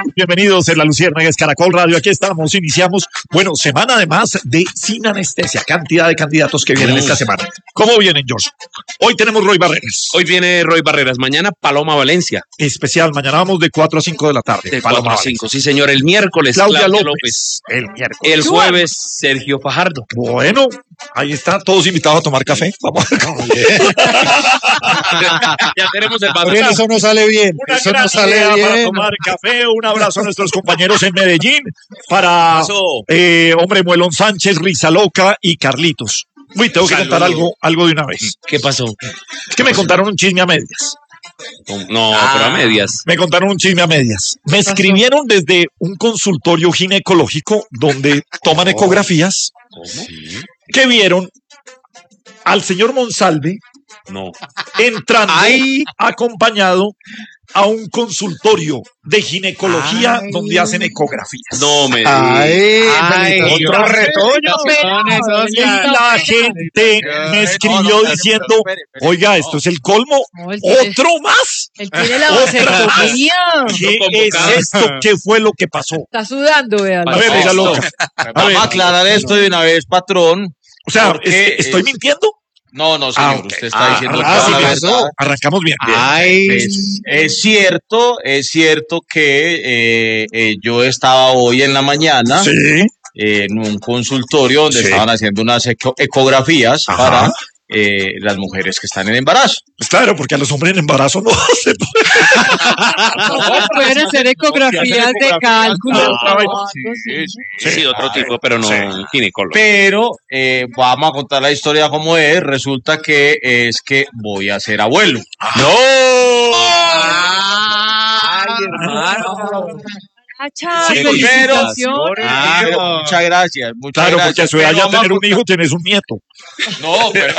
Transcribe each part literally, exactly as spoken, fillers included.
Bienvenidos en La Luciérnaga, es Caracol Radio. Aquí estamos, iniciamos, bueno, semana además de Sin Anestesia. Cantidad de candidatos que vienen mm. esta semana. ¿Cómo vienen, George? Hoy tenemos Roy Barreras. Hoy viene Roy Barreras. Mañana Paloma Valencia. Especial, mañana vamos de cuatro a cinco de la tarde. De cuatro a cinco, sí señor. El miércoles Claudia, Claudia López. López. El miércoles. El jueves Sergio Fajardo. Bueno, ahí está, todos invitados a tomar café. Vamos. Ya tenemos el patrón. Eso no sale bien. Una Eso no sale idea bien. Para tomar café. Un abrazo a nuestros compañeros en Medellín. Para, eh, hombre, Muelón Sánchez, Risa Loca y Carlitos. Uy, tengo que Saludos. contar algo, algo de una vez. ¿Qué pasó? Es que me contaron un chisme a medias. No, ah, pero a medias. Me contaron un chisme a medias. Me escribieron desde un consultorio ginecológico donde toman ecografías. ¿Cómo? ¿Sí? Que vieron al señor Monsalve no. entrando Ay. acompañado a un consultorio de ginecología Ay. donde hacen ecografías. No me Ay, Ay, otro retoño. Y la gente me escribió diciendo, oiga, esto es el colmo. No, él tiene, ¿Otro más? Él tiene la vasectomía. ¿Qué es esto? ¿Qué fue lo que pasó? Está sudando, véalo. A ver, Risa Loca. Vamos a aclarar esto de una vez, patrón. O sea, Porque ¿es- ¿estoy es- mintiendo? No, no, señor. Ah, ok. Usted está Ah, diciendo ah, toda sí, la bien. verdad. Arrancamos bien. Ay, es, es cierto, es cierto que eh, eh, yo estaba hoy en la mañana Sí. eh, en un consultorio donde Sí. estaban haciendo unas eco- ecografías Ajá. para eh, las mujeres que están en embarazo. Pues claro, porque a los hombres en embarazo no se puede. No, pueden hacer ecografías de cálculo. Ah, algo sí, así. Sí, sí, otro Ay, tipo, pero no sí. ginecólogo. Pero eh, vamos a contar la historia como es. Resulta que es que voy a ser abuelo. ¡No! Ay, hermano. Ah, chao, Sí, felicitaciones. Ah, pero muchas gracias. Muchas Claro, gracias. porque a su edad Pero ya vamos a tener un contar- hijo tienes un nieto. No, pero.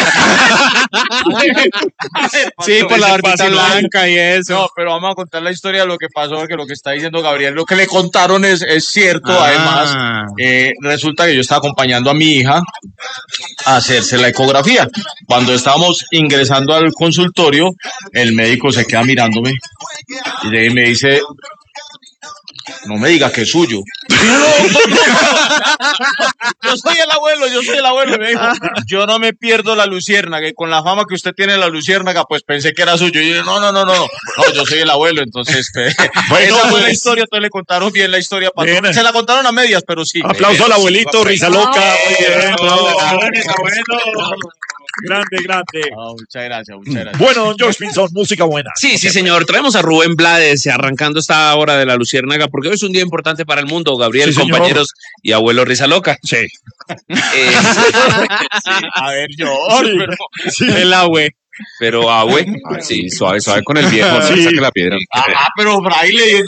Sí, por la barbita Fácil, blanca y eso. No, pero vamos a contar la historia de lo que pasó, porque lo que está diciendo Gabriel, lo que le contaron es, es cierto. Ah. Además, eh, resulta que yo estaba acompañando a mi hija a hacerse la ecografía. Cuando estábamos ingresando al consultorio, el médico se queda mirándome y llega y me dice: no me diga que es suyo. Yo soy el abuelo, yo soy el abuelo. Y me dijo: yo no me pierdo la luciérnaga. Y con la fama que usted tiene en la luciérnaga, pues pensé que era suyo. Y yo, no, no, no, no, no, no, yo soy el abuelo. Entonces, eh, Bueno, esa fue la pues. historia. Entonces le contaron bien la historia. patrón. Bien. Se la contaron a medias, pero sí. Aplauso al abuelito, Risa Loca. Muy bien, bravo. Abuelo. Grande, grande. Ah, muchas gracias, muchas gracias. Bueno, don George Pinzón, música buena. Sí, sí, señor. Traemos a Rubén Blades arrancando esta hora de la Luciérnaga, porque hoy es un día importante para el mundo, Gabriel, Sí, señor. compañeros y abuelo Risa Loca. Sí. Eh, A ver, yo, Sí. pero. Sí. el abue. Pero abue, sí, suave, suave con el viejo, no Sí. le saque la piedra. Ah, pero Braille.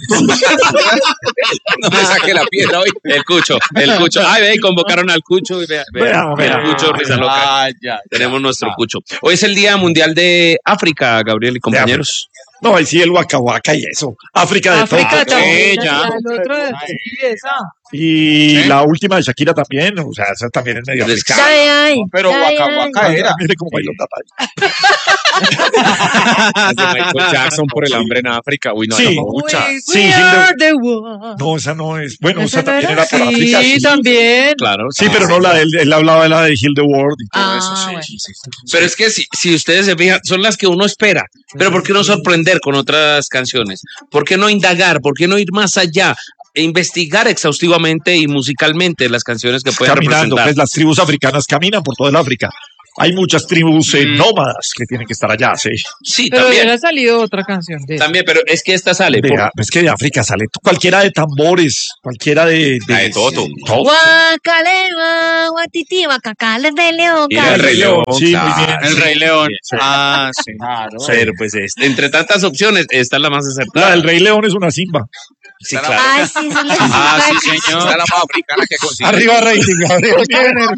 No le saque la piedra hoy. El cucho, el cucho. Ay, ve, convocaron al cucho. Y vea, vea, Veamos, vea, el veamos. cucho, Risa Loca. Ah, ya, ya. Tenemos nuestro Ah. cucho. Hoy es el Día Mundial de África, Gabriel y compañeros. No, ahí sí el Waka Waka y eso. África de África todo. también. Sí, ya. El otro de sí, esa. Y la última de Shakira también, o sea, esa también es medio Des- africana. Ay, ay, Pero ay, Waka ay. Waka era. Mire cómo bailó Tata. de Michael Jackson por el hambre en África. Uy, no, Sí. hay muchas. We, Sí, we Hilde- are the one. No, esa no es. Bueno, ¿Esa esa no también era? era para Sí, África. Sí, también. Claro. Sí, pero no la de él, él hablaba de la de Hill the World y todo Ah, eso. Sí, bueno. sí, sí. Pero es que si, si ustedes se fijan, son las que uno espera. Pero ¿por qué no sorprender con otras canciones? ¿Por qué no indagar? ¿Por qué no ir más allá? E investigar exhaustivamente y musicalmente las canciones que pueden Caminando, representar. pues las tribus africanas caminan por todo el África. Hay muchas tribus eh, nómadas que tienen que estar allá, sí. Sí, Pero también. hubiera salido otra canción de esa. También, pero es que esta sale. De- por- es que de África sale t- cualquiera de tambores, cualquiera de... La de Toto. Toto. Guacalema, guatiti, guacacales de león. Y el Rey León, León. sí, claro. muy bien. El Rey León. Sí. Ah, sí. Claro. Pero pues este, entre tantas opciones, esta es la más La acertada. del Rey León es una simba. Sí, claro. Ay, sí, son las Ah, sí, chicas. señor. Esta es la más africana que consigue. Arriba rating, arriba. Muy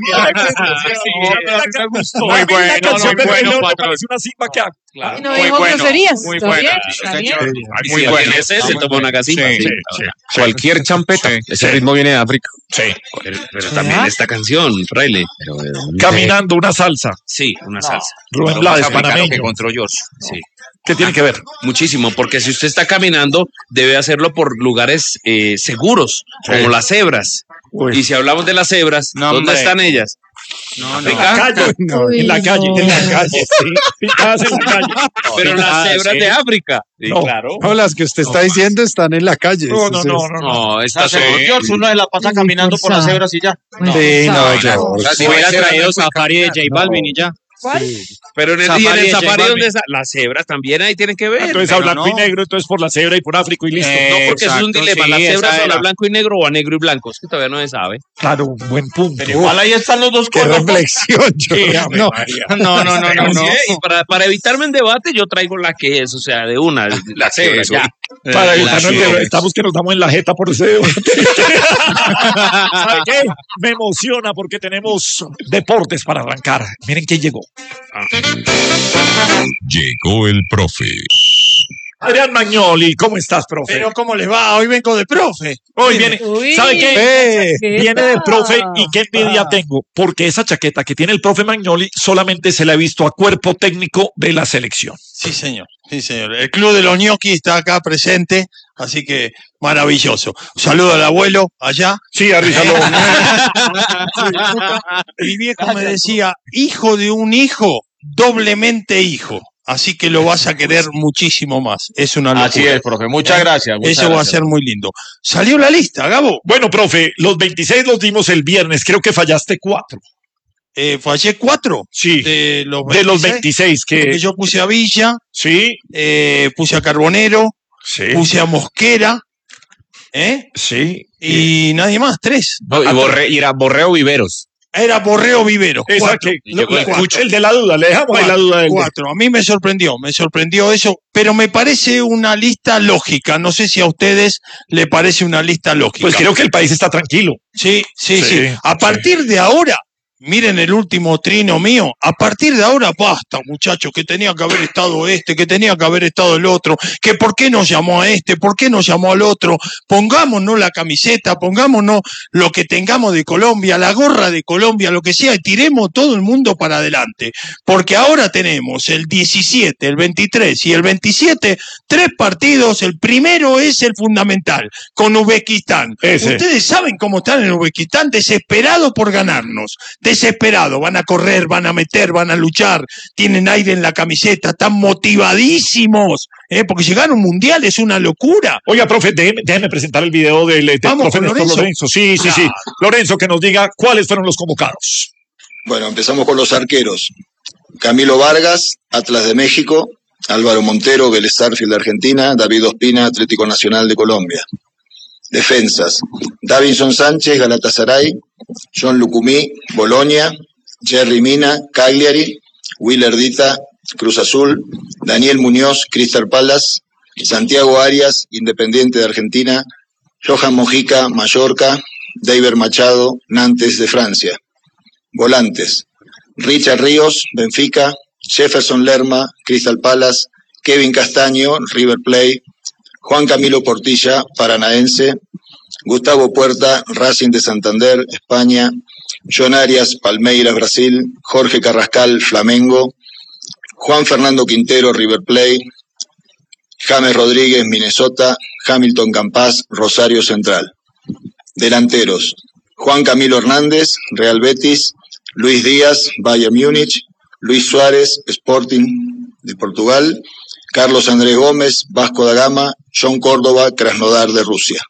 bueno, La canción muy del Rey bueno, León me patrón. parece una simba que hago. Claro. Y no Muy dijo bueno, groserías. muy ¿Está bueno. bien? ¿Está bien? Muy Muy bueno. bueno. Ese se toma una casita. Sí, Sí. sí. Cualquier champeta. Sí. Ese ritmo viene de África. Sí. Pero, pero también esta canción, Fraile. Pero, ¿de dónde? Caminando, una salsa. Sí, una salsa. Rubén Pero Blades, más africano panameño. que encontró George. Sí. ¿Qué tiene que ver? Muchísimo, porque si usted está caminando, debe hacerlo por lugares eh, seguros, como las cebras. Uy. Y si hablamos de las cebras, No, ¿dónde hombre. están ellas? No, En la calle, No, Uy, en la calle, no. en la calle, sí. Pintadas en la calle. Pero las Ah, cebras sí. de África. No. claro. no, las que usted está diciendo están en la calle. No, no, Eso no, es- no, no. No, estas son... George, uno se la pasa Muy caminando por las forzado. cebras y ya. Muy Sí, no, forzado. George. O sea, si Hubiera hubiera traído Safari de J Balvin y ya. ¿Cuál? Pero en el, Safari y en el de J safari, Balvin. ¿dónde está? Las cebras también ahí tienen que ver. Entonces pero a blanco y no. negro, entonces por la cebra y por África y listo. Eh, No, porque eso es un Exacto, dilema. sí, Las esa cebras son era. a blanco y negro o a negro y blanco. Es que todavía no se sabe. Claro, buen punto. Pero igual ahí están los dos Qué colores. reflexión, George. Ave No, María. No, no, no, no, no. Y para, para evitarme en debate, yo traigo la que es, o sea, de una, la cebra, eso. ya. Para Eh, evitarnos las de- cebras. estamos que nos damos en la jeta por ese debate. ¿Sabe qué? Me emociona porque tenemos deportes para arrancar. Miren quién llegó. Llegó el profe. Adrián Magnoli, ¿cómo estás, profe? Pero ¿cómo les va? Hoy vengo de profe. Hoy viene, Uy, ¿sabe qué? Eh, ¿qué Viene del tal? profe y qué envidia tengo, porque esa chaqueta que tiene el profe Magnoli solamente se la ha visto a cuerpo técnico de la selección. Sí, señor. Sí, señor. El Club de los Gnocchi está acá presente, así que maravilloso. Un saludo al abuelo allá. Sí, Arrizalo. Mi viejo me decía, hijo de un hijo, doblemente hijo. Así que lo vas a querer muchísimo más. Es una locura. Así es, profe. Muchas gracias. muchas Eso va a gracias. ser muy lindo. Salió la lista, Gabo. Bueno, profe, los veintiséis los dimos el viernes, creo que fallaste cuatro. Eh, fallé cuatro Sí, de, de los los veintiséis, veintiséis que... porque yo puse a Villa, Sí, eh, puse a Carbonero, sí, puse a Mosquera, ¿eh? sí. Y nadie más, tres. no, y, borre, y era Borreo Viveros. Era Borreo Vivero. Esa cuatro. que, Lo- la- cuatro. el de la duda, le dejamos ahí la duda del Cuatro. A mí me sorprendió, me sorprendió eso, pero me parece una lista lógica. No sé si a ustedes le parece una lista lógica. Pues creo que el país está tranquilo. Sí, sí, Sí, sí. A partir de ahora, miren el último trino mío, a partir de ahora basta, muchachos, que tenía que haber estado este, que tenía que haber estado el otro, que por qué nos llamó a este, por qué nos llamó al otro, pongámonos la camiseta, pongámonos lo que tengamos de Colombia, la gorra de Colombia, lo que sea, y tiremos todo el mundo para adelante, porque ahora tenemos el diecisiete, el veintitrés y el veintisiete, tres partidos, el primero es el fundamental, con Uzbekistán. Ese. Ustedes saben cómo están en Uzbekistán, desesperados por ganarnos, desesperados, van a correr, van a meter, van a luchar, tienen aire en la camiseta, están motivadísimos, ¿eh? Porque llegar a un mundial es una locura. Oiga, profe, déjeme, déjeme presentar el video del, del Vamos profe con Néstor Lorenzo. Lorenzo. Sí, sí, sí. Claro. Lorenzo, que nos diga cuáles fueron los convocados. Bueno, empezamos con los arqueros. Camilo Vargas, Atlas de México, Álvaro Montero, Vélez Sarsfield de Argentina, David Ospina, Atlético Nacional de Colombia. Defensas, Davinson Sánchez, Galatasaray, John Lucumí, Bolonia, Jerry Mina, Cagliari, Willer Dita, Cruz Azul, Daniel Muñoz, Crystal Palace, Santiago Arias, Independiente de Argentina, Johan Mojica, Mallorca, David Machado, Nantes de Francia. Volantes, Richard Ríos, Benfica, Jefferson Lerma, Crystal Palace, Kevin Castaño, River Plate, Juan Camilo Portilla, Paranaense, Gustavo Puerta, Racing de Santander, España, John Arias, Palmeiras, Brasil, Jorge Carrascal, Flamengo, Juan Fernando Quintero, River Plate, James Rodríguez, Minnesota, Hamilton Campas, Rosario Central. Delanteros, Juan Camilo Hernández, Real Betis, Luis Díaz, Bayern Múnich, Luis Suárez, Sporting de Portugal, Carlos Andrés Gómez, Vasco da Gama, John Córdoba, Krasnodar de Rusia.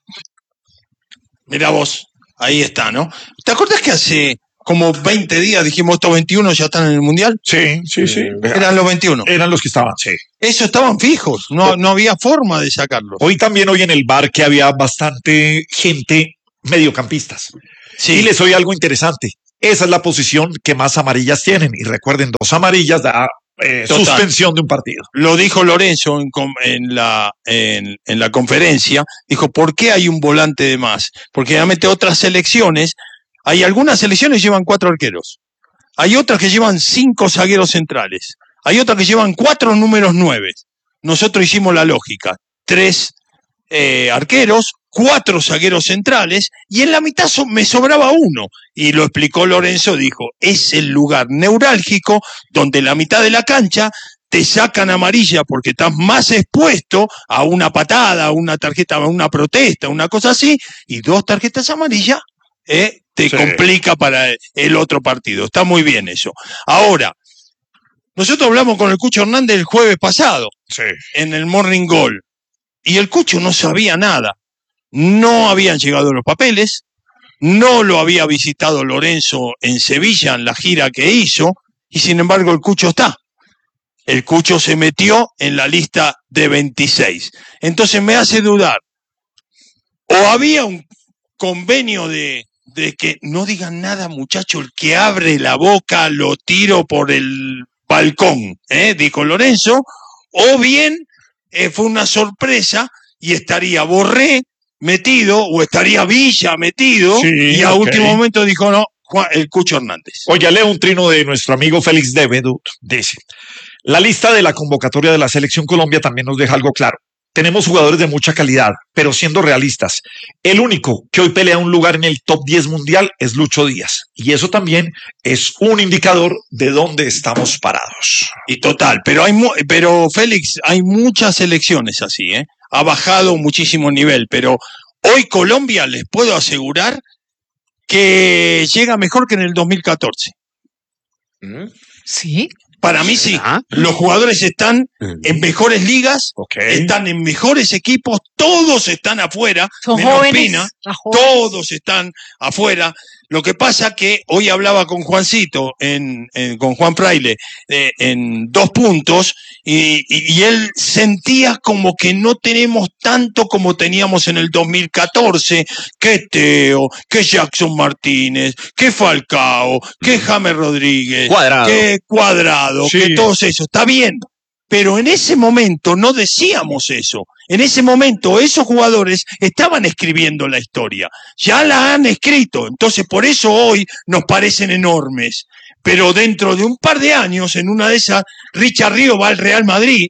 Mirá vos, ahí está, ¿no? ¿Te acuerdas que hace como veinte días dijimos estos veintiuno ya están en el mundial? Sí, sí, sí. Eran los veintiuno. Eran los que estaban, sí. Eso estaban fijos, no, no había forma de sacarlos. Hoy también, hoy en el bar, que había bastante gente mediocampistas. Sí. Y les oí algo interesante. Esa es la posición que más amarillas tienen. Y recuerden, dos amarillas da eh, Total. suspensión de un partido. Lo dijo Lorenzo en, com- en la, en, en la conferencia, dijo, ¿por qué hay un volante de más? Porque realmente otras selecciones, hay algunas selecciones que llevan cuatro arqueros, hay otras que llevan cinco zagueros centrales, hay otras que llevan cuatro números nueve. Nosotros hicimos la lógica, tres eh, arqueros, cuatro zagueros centrales, y en la mitad so- me sobraba uno. Y lo explicó Lorenzo, dijo, es el lugar neurálgico donde la mitad de la cancha te sacan amarilla porque estás más expuesto a una patada, a una tarjeta, a una protesta, una cosa así, y dos tarjetas amarillas eh, te Sí. complica para el otro partido. Está muy bien eso. Ahora, nosotros hablamos con el Cucho Hernández el jueves pasado Sí. en el Morning Goal y el Cucho no sabía nada. No habían llegado los papeles, no lo había visitado Lorenzo en Sevilla en la gira que hizo, y sin embargo el Cucho está. El Cucho se metió en la lista de veintiséis. Entonces me hace dudar. O había un convenio de, de que no digan nada, muchacho, el que abre la boca lo tiro por el balcón, ¿eh? Dijo Lorenzo. O bien eh, fue una sorpresa y estaría Borré metido, o estaría Villa metido, Sí, y a ok. último momento dijo no, Juan- el Cucho Hernández. Oye, leo un trino de nuestro amigo Félix Devedut. Dice, la lista de la convocatoria de la Selección Colombia también nos deja algo claro. Tenemos jugadores de mucha calidad, pero siendo realistas, el único que hoy pelea un lugar en el top diez mundial es Lucho Díaz. Y eso también es un indicador de dónde estamos parados. Y total, pero hay mu- pero Félix, hay muchas selecciones así, ¿eh? Ha bajado muchísimo el nivel, pero hoy Colombia les puedo asegurar que llega mejor que en el dos mil catorce. Sí. Para mí sí. Ah. Los jugadores están en mejores ligas, Ok. están en mejores equipos, todos están afuera, Son menos jóvenes. Pina, las jóvenes. todos están afuera. Lo que pasa que hoy hablaba con Juancito, en, en- con Juan Fraile, eh, en dos puntos, y, y- y él sentía como que no tenemos tanto como teníamos en el dos mil catorce, que Teo, que Jackson Martínez, que Falcao, que James Rodríguez, Cuadrado. que Cuadrado, Sí. que todos esos. Está bien, pero en ese momento no decíamos eso. En ese momento esos jugadores estaban escribiendo la historia, ya la han escrito, entonces por eso hoy nos parecen enormes. Pero dentro de un par de años, en una de esas, Richard Río va al Real Madrid,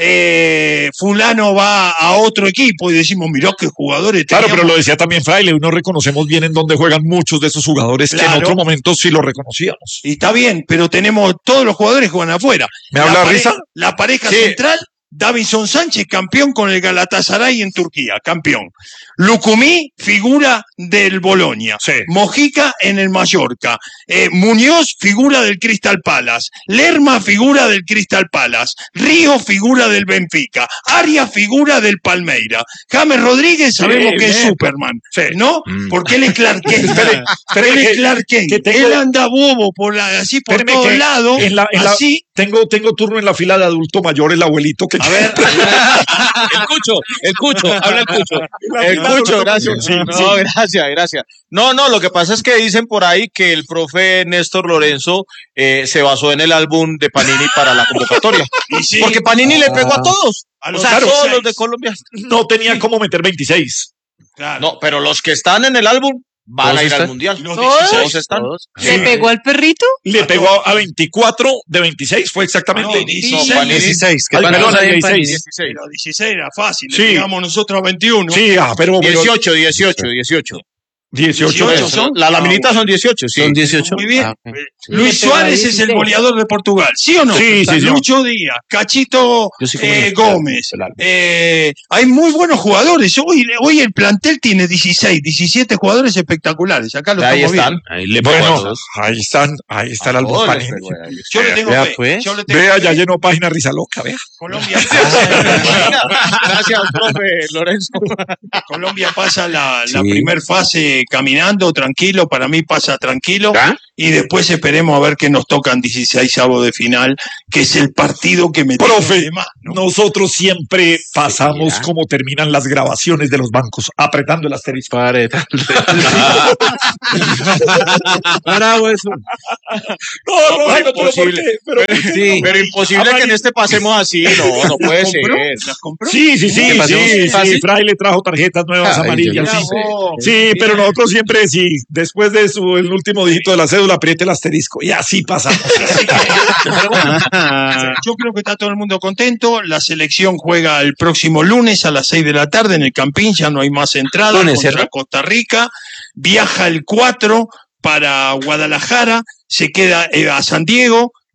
eh, fulano va a otro equipo y decimos, mirá qué jugadores Claro, teníamos. pero lo decía también Fraile, uno reconocemos bien en dónde juegan muchos de esos jugadores que en Claro. otro momento sí lo reconocíamos. Y está bien, pero tenemos todos los jugadores que juegan afuera. ¿Me La habla pare- Risa? La pareja Sí. central, Davinson Sánchez, campeón con el Galatasaray en Turquía, campeón. Lucumí, figura del Bolonia. Sí. Mojica en el Mallorca. Eh, Muñoz, figura del Crystal Palace. Lerma, figura del Crystal Palace. Río, figura del Benfica. Arias, figura del Palmeira. James Rodríguez, sabemos Sí, que es bien. Superman, Sí. ¿no? Porque él es Clark Kent. Espere, espere él es que- Clark Kent. que tengo- Él anda bobo por la- así por Espéreme todos que lados. en la- en la- así. Tengo, tengo turno en la fila de adulto mayor, el abuelito que A ver, El Cucho, el Cucho, habla el Cucho. El Cucho, gracias. Sí, no, sí. gracias, gracias. No, no, lo que pasa es que dicen por ahí que el profe Néstor Lorenzo eh, se basó en el álbum de Panini para la convocatoria. y sí, Porque Panini le pegó a todos. a O los sea, a todos dieciséis. los de Colombia. no tenía cómo meter veintiséis. Claro. No, pero los que están en el álbum van ¿Todos a ir están? al mundial. Los ¿Todos? dieciséis. Todos están. ¿Le pegó al perrito? Le pegó a, a veinticuatro de veintiséis, fue exactamente. No, dieciséis. No, Panini- dieciséis. ¿Qué Ay, tal? perdón, Panini. dieciséis. dieciséis. Pero dieciséis era fácil, Sí. le pegamos nosotros a veintiuno. Sí, ah, pero, pero dieciocho, dieciocho, dieciocho. dieciocho. dieciocho es. son. La laminita son dieciocho, sí. Son dieciocho. Muy bien. Ah, ok. Eh, Luis Le pegó a Suárez es el dieciséis. goleador de Portugal, ¿sí o no? Sí, sí, señor. Lucho Díaz, Cachito Yo sí como eh, el- Gómez. el álbum. Eh, hay muy buenos jugadores. Hoy, hoy el plantel tiene dieciséis, diecisiete jugadores espectaculares. Acá lo Ahí estamos están. viendo. Ahí le pegó a Bueno, todos. ahí están, ahí está el álbum Todos les Panini. pegó a ellos. Yo le tengo Vea, fe. pues. Yo le tengo Vea, fe. ya llenó página risa loca, vea. Colombia pasa, Gracias, profe Lorenzo. Colombia pasa la, la Sí. primer fase caminando, tranquilo. Para mí pasa tranquilo. ¿Ah? Y después esperemos a ver qué nos tocan dieciséis de final, que es el partido que me tiene Profe, de más, ¿no? nosotros siempre pasamos ya. como terminan las grabaciones de los bancos, apretando el asterisco. Pareta. Bravo eso. No, no, Ay, no, pero ¿por imposible. qué? Pero ¿por qué? Sí. Pero imposible Amarillo. que en este pasemos así. No, no puede ¿Las compró? ser. ¿Las compró? Sí, sí, sí, ¿Qué pasemos sí, así? sí, Fraile trajo tarjetas nuevas Ay, amarillas, yo sí. no sé. Sí, pero nosotros siempre, sí, después de su, el último dígito de la cédula, apriete el asterisco, y así pasamos. Así que, pero bueno, yo creo que está todo el mundo contento. La selección juega el próximo lunes a las seis de la tarde en el Campín, ya no hay más entradas Lunes, contra ¿cierto? Costa Rica. Viaja el cuatro para Guadalajara, se queda eh, a San Diego,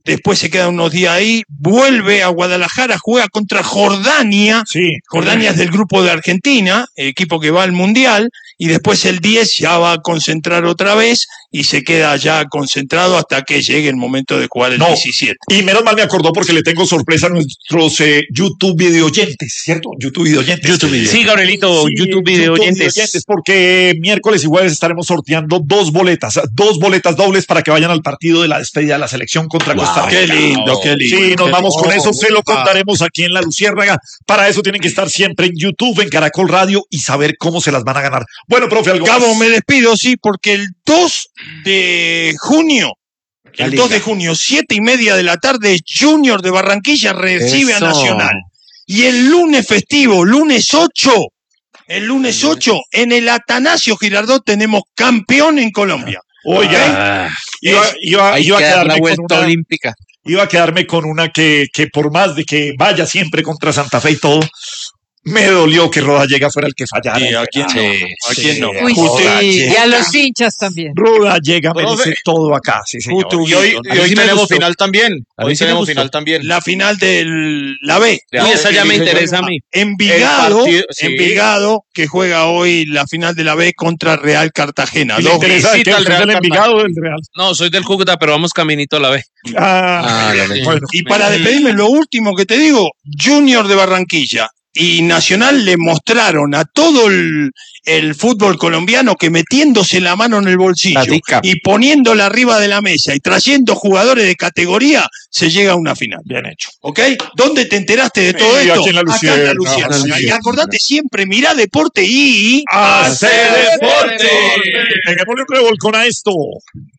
después se queda unos días ahí, vuelve a Guadalajara, juega contra Jordania. Sí. Jordania es del grupo de Argentina, el equipo que va al Mundial, y después el diez ya va a concentrar otra vez y se queda ya concentrado hasta que llegue el momento de jugar el No. diecisiete. Y menos mal me acordó porque le tengo sorpresa a nuestros eh, YouTube video oyentes, ¿cierto? YouTube video oyentes. YouTube video. Sí, Gabrielito, YouTube video oyentes. Porque miércoles y jueves estaremos sorteando dos boletas, dos boletas dobles para que vayan al partido de la despedida de la selección contra Wow, Costa Rica. qué lindo, qué lindo. Sí, nos qué vamos lindo. con eso, se lo contaremos aquí en La Luciérnaga. Para eso tienen que estar siempre en YouTube, en Caracol Radio y saber cómo se las van a ganar. Bueno, profe, algo Cabo, más. me despido, sí, porque el dos de junio, La el Liga. dos de junio, siete y media de la tarde, Junior de Barranquilla recibe Eso. a Nacional. Y el lunes festivo, lunes ocho, el lunes ocho, en el Atanasio Girardot tenemos campeón en Colombia. Oiga, Ah, iba, iba, Hay iba a que dar la quedarme con vuelta una, olímpica. iba a quedarme con una que, que por más de que vaya siempre contra Santa Fe y todo, me dolió que Rodallega fuera el que fallara. Sí, ¿a quién no? ¿A quién no? Uy, Joda, sí. llega. Y a los hinchas también. Rodallega merece Profe. todo acá, sí, señor. Justo, Y hoy, A y mí hoy sí me tenemos gustó. final también. A mí Hoy sí me tenemos gustó. final también. La final de la B. Ya, y esa ya me sí, interesa a mí. Envigado, El partido- sí. Envigado, que juega hoy la final de la B contra Real Cartagena. ¿Y le Dos- interesa de visita qué? al ¿Usted es Real del Envigado o del Real? No, soy del Cúcuta, pero vamos caminito a la vez. Ah, Ah, la verdad. bueno. Y para despedirme, lo último que te digo, Junior de Barranquilla y Nacional le mostraron a todo el, el fútbol colombiano que metiéndose la mano en el bolsillo Tatica. y poniéndola arriba de la mesa y trayendo jugadores de categoría, se llega a una final. Bien hecho. ¿Ok? ¿Dónde te enteraste de todo Sí, esto? aquí en La Acá en Luciérnaga. La Luciérnaga. Ajá, Y acordate siempre, mirá deporte y... ¡Hacer ¡Hacer deporte! Peguémosle un revolcón a esto.